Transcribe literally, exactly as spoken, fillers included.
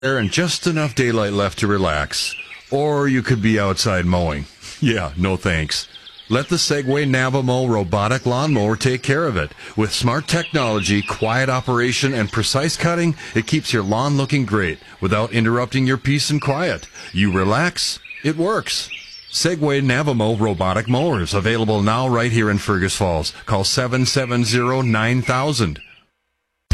there and just enough daylight left to relax. Or you could be outside mowing. Yeah, no thanks. Let the Segway Navamo robotic lawnmower take care of it. With smart technology, quiet operation, and precise cutting, it keeps your lawn looking great without interrupting your peace and quiet. You relax, it works. Segway Navamo robotic mowers, available now right here in Fergus Falls. Call seven seven zero, nine thousand.